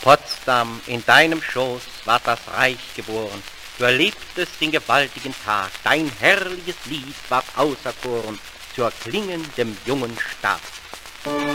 Potsdam, in deinem Schoß ward das Reich geboren. Du erlebtest den gewaltigen Tag, dein herrliches Lied ward auserkoren zur klingendem jungen Stab.